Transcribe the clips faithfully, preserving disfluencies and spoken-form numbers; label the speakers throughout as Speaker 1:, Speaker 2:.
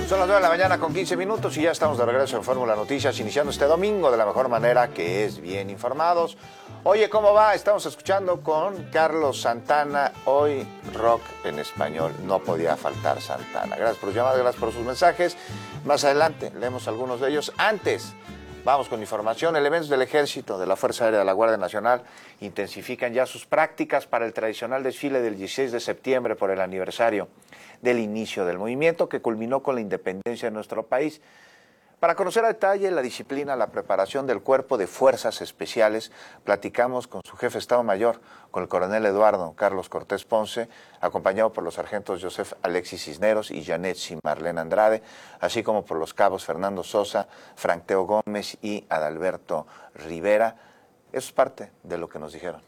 Speaker 1: Son las nueve de la mañana con quince minutos y ya estamos de regreso en Fórmula Noticias, iniciando este domingo de la mejor manera, que es bien informados. Oye, ¿cómo va? Estamos escuchando con Carlos Santana, hoy rock en español, no podía faltar Santana. Gracias por sus llamadas, gracias por sus mensajes. Más adelante leemos algunos de ellos. Antes, vamos con información. Elementos del Ejército, de la Fuerza Aérea, de la Guardia Nacional intensifican ya sus prácticas para el tradicional desfile del dieciséis de septiembre por el aniversario del inicio del movimiento que culminó con la independencia de nuestro país. Para conocer a detalle la disciplina, la preparación del Cuerpo de Fuerzas Especiales, platicamos con su jefe de Estado Mayor, con el coronel Eduardo Carlos Cortés Ponce, acompañado por los sargentos Joseph Alexis Cisneros y Janet Marlene Andrade, así como por los cabos Fernando Sosa, Frank Teo Gómez y Adalberto Rivera. Eso es parte de lo que nos dijeron.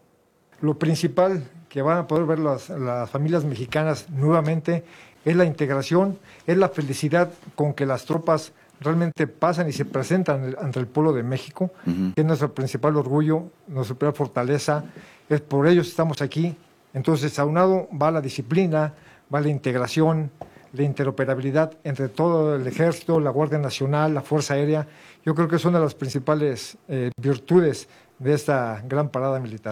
Speaker 2: Lo principal que van a poder ver las, las familias mexicanas nuevamente es la integración, es la felicidad con que las tropas realmente pasan y se presentan ante el pueblo de México, uh-huh. que es nuestro principal orgullo, nuestra principal fortaleza, es por ellos estamos aquí. Entonces, aunado va la disciplina, va la integración, la interoperabilidad entre todo el Ejército, la Guardia Nacional, la Fuerza Aérea. Yo creo que son de las principales eh, virtudes de esta gran parada militar.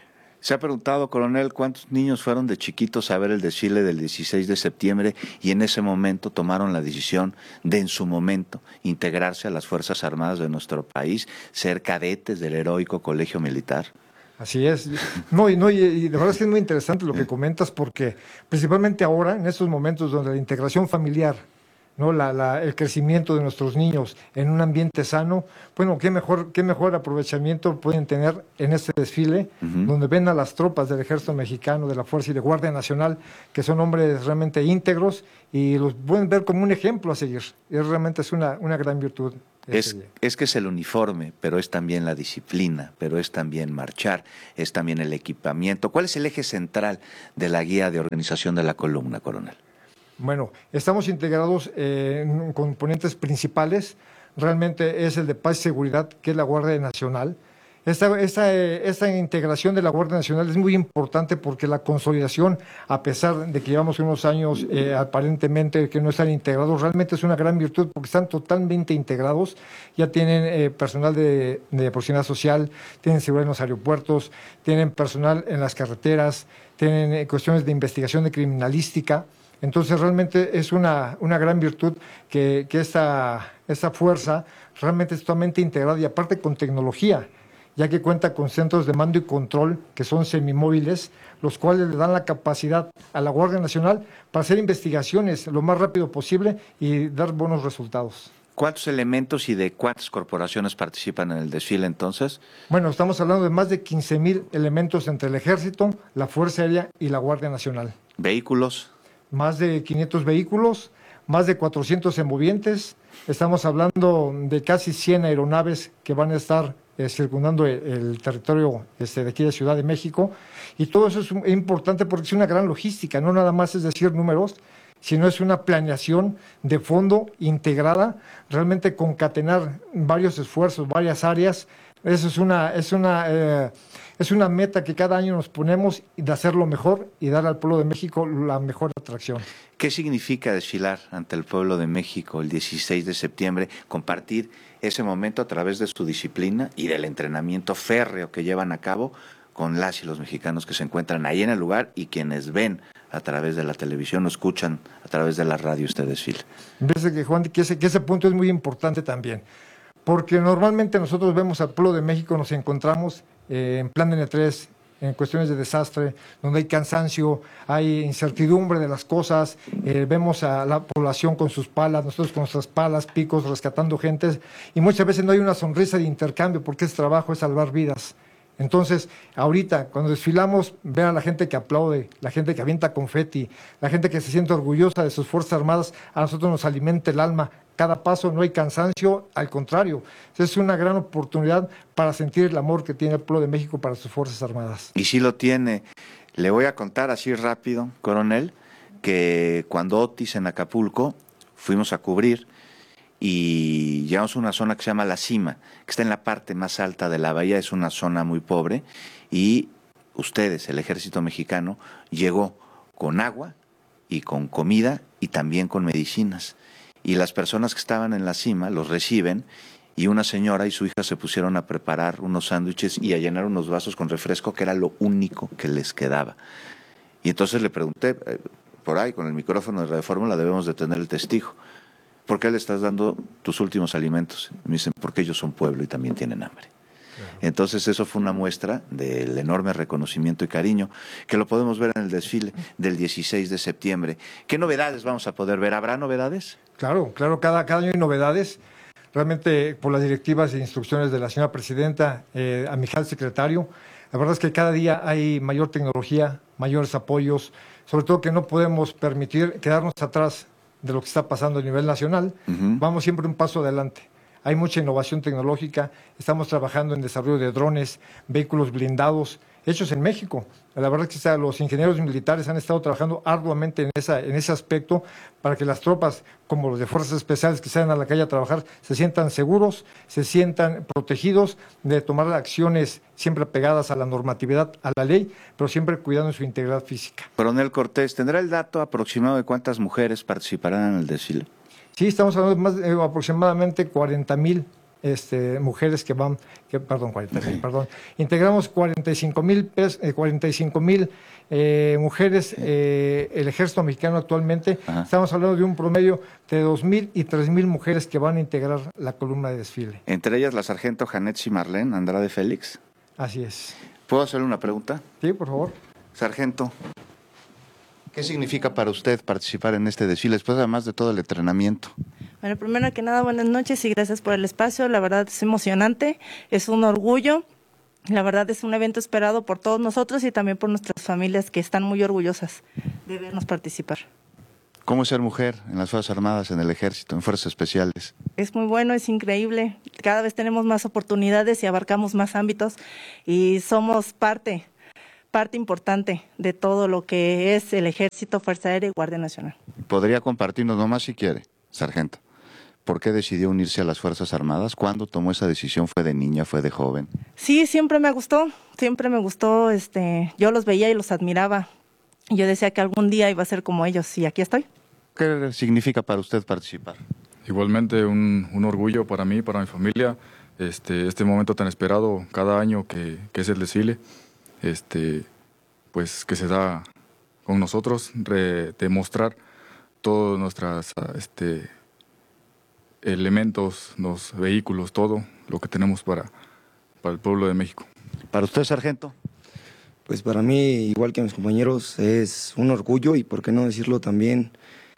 Speaker 3: Se ha preguntado, coronel, cuántos niños fueron de chiquitos a ver el desfile del dieciséis de septiembre y en ese momento tomaron la decisión de, en su momento, integrarse a las Fuerzas Armadas de nuestro país, ser cadetes del heroico Colegio Militar.
Speaker 2: Así es. No, y, no, y, y de verdad es que es muy interesante lo que comentas, porque principalmente ahora, en estos momentos donde la integración familiar, ¿no? La, la, el crecimiento de nuestros niños en un ambiente sano, bueno, qué mejor, qué mejor aprovechamiento pueden tener en este desfile, uh-huh. donde ven a las tropas del Ejército Mexicano, de la Fuerza y de Guardia Nacional, que son hombres realmente íntegros y los pueden ver como un ejemplo a seguir. Y realmente es una, una gran virtud.
Speaker 3: Es, es que es el uniforme, pero es también la disciplina, pero es también marchar, es también el equipamiento. ¿Cuál es el eje central de la guía de organización de la columna, coronel?
Speaker 2: Bueno, estamos integrados eh, en componentes principales, realmente es el de paz y seguridad, que es la Guardia Nacional. Esta, esta, esta integración de la Guardia Nacional es muy importante porque la consolidación, a pesar de que llevamos unos años eh, aparentemente que no están integrados, realmente es una gran virtud porque están totalmente integrados, ya tienen eh, personal de, de proximidad social, tienen seguridad en los aeropuertos, tienen personal en las carreteras, tienen eh, cuestiones de investigación de criminalística. Entonces realmente es una, una gran virtud que, que esta, esta fuerza realmente es totalmente integrada y aparte con tecnología, ya que cuenta con centros de mando y control que son semimóviles, los cuales le dan la capacidad a la Guardia Nacional para hacer investigaciones lo más rápido posible y dar buenos resultados.
Speaker 3: ¿Cuántos elementos y de cuántas corporaciones participan en el desfile entonces?
Speaker 2: Bueno, estamos hablando de más de quince mil elementos entre el Ejército, la Fuerza Aérea y la Guardia Nacional.
Speaker 3: ¿Vehículos?
Speaker 2: Más de quinientos vehículos, más de cuatrocientos semovientes. Estamos hablando de casi cien aeronaves que van a estar eh, circundando el, el territorio este, de aquí de Ciudad de México. Y todo eso es importante porque es una gran logística, no nada más es decir números, sino es una planeación de fondo integrada, realmente concatenar varios esfuerzos, varias áreas. Eso es una, es una, eh, es una meta que cada año nos ponemos de hacerlo mejor y dar al pueblo de México la mejor atracción.
Speaker 3: ¿Qué significa desfilar ante el pueblo de México el dieciséis de septiembre? Compartir ese momento a través de su disciplina y del entrenamiento férreo que llevan a cabo con las y los mexicanos que se encuentran ahí en el lugar y quienes ven a través de la televisión o escuchan a través de la radio este desfile.
Speaker 2: Desde que, Juan, que ese, que ese punto es muy importante también. Porque normalmente nosotros vemos al pueblo de México, nos encontramos eh, en plan N tres, en cuestiones de desastre, donde hay cansancio, hay incertidumbre de las cosas, eh, vemos a la población con sus palas, nosotros con nuestras palas, picos, rescatando gentes, y muchas veces no hay una sonrisa de intercambio, porque ese trabajo es salvar vidas. Entonces, ahorita, cuando desfilamos, ver a la gente que aplaude, la gente que avienta confeti, la gente que se siente orgullosa de sus Fuerzas Armadas, a nosotros nos alimenta el alma. Cada paso no hay cansancio, al contrario, es una gran oportunidad para sentir el amor que tiene el pueblo de México para sus Fuerzas Armadas.
Speaker 3: Y sí lo tiene. Le voy a contar así rápido, coronel, que cuando Otis en Acapulco fuimos a cubrir y llegamos a una zona que se llama La Cima, que está en la parte más alta de la bahía, es una zona muy pobre, y ustedes, el ejército mexicano, llegó con agua y con comida y también con medicinas. Y las personas que estaban en la cima los reciben y una señora y su hija se pusieron a preparar unos sándwiches y a llenar unos vasos con refresco, que era lo único que les quedaba. Y entonces le pregunté, eh, por ahí con el micrófono de Radio Fórmula debemos de tener el testigo, ¿por qué le estás dando tus últimos alimentos? Me dicen, porque ellos son pueblo y también tienen hambre. Entonces eso fue una muestra del enorme reconocimiento y cariño que lo podemos ver en el desfile del dieciséis de septiembre. ¿Qué novedades vamos a poder ver? ¿Habrá novedades?
Speaker 2: Claro, claro, cada, cada año hay novedades. Realmente por las directivas e instrucciones de la señora presidenta, eh, a mi secretario, la verdad es que cada día hay mayor tecnología, mayores apoyos, sobre todo que no podemos permitir quedarnos atrás de lo que está pasando a nivel nacional. Uh-huh. Vamos siempre un paso adelante. Hay mucha innovación tecnológica, estamos trabajando en desarrollo de drones, vehículos blindados, hechos en México. La verdad es que los ingenieros militares han estado trabajando arduamente en, esa, en ese aspecto para que las tropas, como los de fuerzas especiales que salen a la calle a trabajar, se sientan seguros, se sientan protegidos de tomar acciones siempre pegadas a la normatividad, a la ley, pero siempre cuidando su integridad física.
Speaker 3: Coronel Cortés, ¿tendrá el dato aproximado de cuántas mujeres participarán en el desfile?
Speaker 2: Sí, estamos hablando de más, eh, aproximadamente cuarenta mil este, mujeres que van, que, perdón, cuarenta mil, perdón. Integramos cuarenta y cinco mil eh, eh, mujeres, eh, el ejército mexicano actualmente. Ajá. Estamos hablando de un promedio de dos mil y tres mil mujeres que van a integrar la columna de desfile.
Speaker 3: Entre ellas la sargento Janetsi Marlene Andrade Félix.
Speaker 2: Así es.
Speaker 3: ¿Puedo hacerle una pregunta?
Speaker 2: Sí, por favor.
Speaker 3: Sargento, ¿qué significa para usted participar en este desfile, después además de todo el entrenamiento?
Speaker 4: Bueno, primero que nada, buenas noches y gracias por el espacio. La verdad es emocionante, es un orgullo. La verdad es un evento esperado por todos nosotros y también por nuestras familias que están muy orgullosas de vernos participar.
Speaker 3: ¿Cómo es ser mujer en las Fuerzas Armadas, en el Ejército, en Fuerzas Especiales?
Speaker 4: Es muy bueno, es increíble. Cada vez tenemos más oportunidades y abarcamos más ámbitos y somos parte parte importante de todo lo que es el Ejército, Fuerza Aérea y Guardia Nacional.
Speaker 3: ¿Podría compartirnos nomás si quiere, sargento? ¿Por qué decidió unirse a las Fuerzas Armadas? ¿Cuándo tomó esa decisión? ¿Fue de niña, fue de joven?
Speaker 4: Sí, siempre me gustó, siempre me gustó. Este, yo los veía y los admiraba. Y yo decía que algún día iba a ser como ellos y aquí estoy.
Speaker 3: ¿Qué significa para usted participar?
Speaker 5: Igualmente un, un orgullo para mí, para mi familia, este, este momento tan esperado cada año que, que es el desfile. Este, pues que se da con nosotros, re, demostrar todos nuestros este, elementos, los vehículos, todo lo que tenemos para, para el pueblo de México.
Speaker 3: ¿Para usted, sargento?
Speaker 6: Pues para mí, igual que a mis compañeros, es un orgullo y por qué no decirlo también,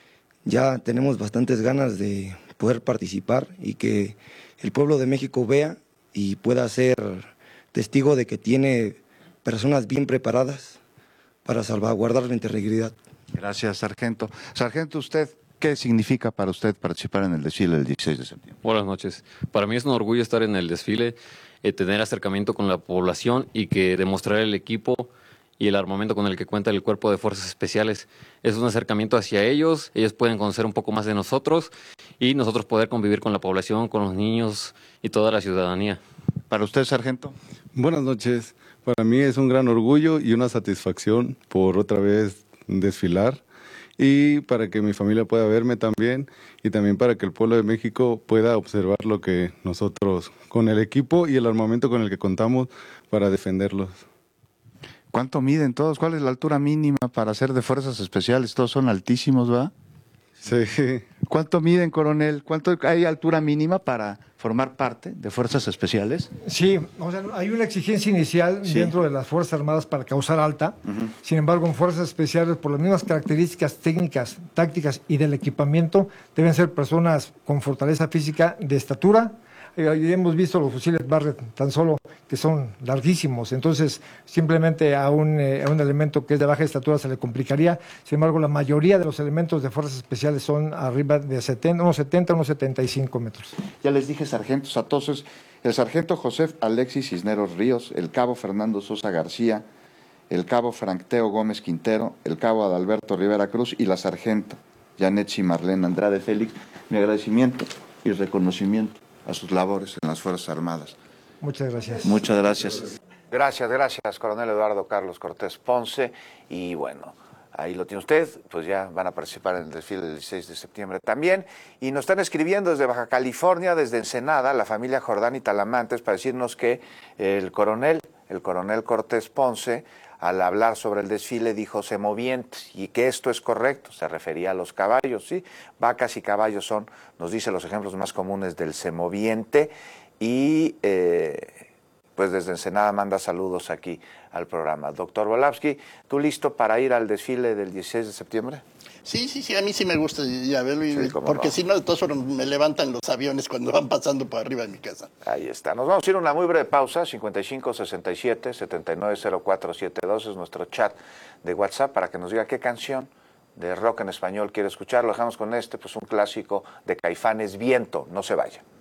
Speaker 6: ya tenemos bastantes ganas de poder participar y que el pueblo de México vea y pueda ser testigo de que tiene personas bien preparadas para salvaguardar la integridad.
Speaker 3: Gracias, sargento. Sargento, ¿usted qué significa para usted participar en el desfile del dieciséis de septiembre?
Speaker 7: Buenas noches. Para mí es un orgullo estar en el desfile, eh, tener acercamiento con la población y que demostrar el equipo y el armamento con el que cuenta el Cuerpo de Fuerzas Especiales. Es un acercamiento hacia ellos, ellos pueden conocer un poco más de nosotros y nosotros poder convivir con la población, con los niños y toda la ciudadanía.
Speaker 3: ¿Para usted, sargento?
Speaker 8: Buenas noches. Para mí es un gran orgullo y una satisfacción por otra vez desfilar y para que mi familia pueda verme también y también para que el pueblo de México pueda observar lo que nosotros, con el equipo y el armamento con el que contamos para defenderlos.
Speaker 3: ¿Cuánto miden todos? ¿Cuál es la altura mínima para ser de Fuerzas Especiales? Todos son altísimos, ¿verdad?
Speaker 8: Sí.
Speaker 3: ¿Cuánto miden, coronel? ¿Cuánto hay altura mínima para formar parte de Fuerzas Especiales?
Speaker 2: Sí, o sea, hay una exigencia inicial sí. dentro de las Fuerzas Armadas para causar alta. Uh-huh. Sin embargo, en Fuerzas Especiales, por las mismas características técnicas, tácticas y del equipamiento, deben ser personas con fortaleza física de estatura. Eh, hemos visto los fusiles Barrett tan solo que son larguísimos, entonces simplemente a un, eh, a un elemento que es de baja estatura se le complicaría. Sin embargo, la mayoría de los elementos de Fuerzas Especiales son arriba de setenta, unos setenta, unos setenta y cinco metros.
Speaker 3: Ya les dije sargentos a todos, el sargento José Alexis Cisneros Ríos, el cabo Fernando Sosa García, el cabo Frankteo Gómez Quintero, el cabo Adalberto Rivera Cruz y la sargenta Janetsi Marlene Andrade Félix. Mi agradecimiento y reconocimiento a sus labores en las Fuerzas Armadas.
Speaker 2: Muchas gracias.
Speaker 3: Muchas gracias.
Speaker 1: Gracias, gracias, coronel Eduardo Carlos Cortés Ponce. Y bueno, Ahí lo tiene usted, pues ya van a participar en el desfile del dieciséis de septiembre también. Y nos están escribiendo desde Baja California, desde Ensenada, la familia Jordán y Talamantes, para decirnos que el coronel, el coronel Cortés Ponce, al hablar sobre el desfile dijo semovientes, y que esto es correcto, se refería a los caballos, ¿sí? Vacas y caballos son, nos dice, los ejemplos más comunes del semoviente, y eh, pues desde Ensenada manda saludos aquí al programa. Doctor Volavsky, ¿tú listo para ir al desfile del dieciséis de septiembre?
Speaker 9: Sí, sí, sí, a mí sí me gusta ir a verlo, y,
Speaker 1: Sí,
Speaker 9: porque
Speaker 1: no.
Speaker 9: si no, de todos modos me levantan los aviones cuando van pasando por arriba de mi casa.
Speaker 1: Ahí está. Nos vamos a ir a una muy breve pausa. cincuenta y cinco, sesenta y siete, setenta y nueve, cero cuatro setenta y dos es nuestro chat de WhatsApp para que nos diga qué canción de rock en español quiere escuchar. Lo dejamos con este, pues un clásico de Caifanes, Viento. No se vaya.